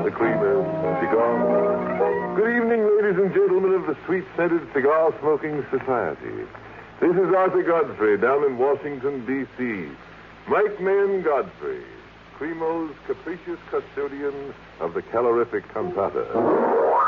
the creamer, cigar. Good evening, ladies and gentlemen of the sweet-scented cigar-smoking society. This is Arthur Godfrey down in Washington, D.C. Mike Mayen Godfrey, Cremo's capricious custodian of the calorific cantata.